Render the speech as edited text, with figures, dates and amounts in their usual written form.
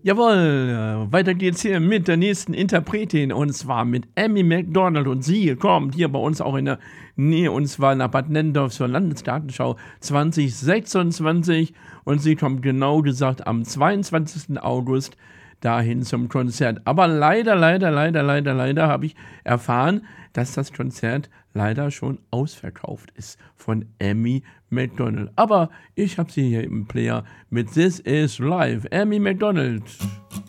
Jawohl, weiter geht's hier mit der nächsten Interpretin und zwar mit Amy Macdonald und sie kommt hier bei uns auch in der Nähe und zwar nach Bad Nennendorf zur Landesgartenschau 2026 und sie kommt genau gesagt am 22. August dahin zum Konzert. Aber leider habe ich erfahren, dass das Konzert leider schon ausverkauft ist von Amy Macdonald. Aber ich habe sie hier im Player mit This Is Live. Amy Macdonald.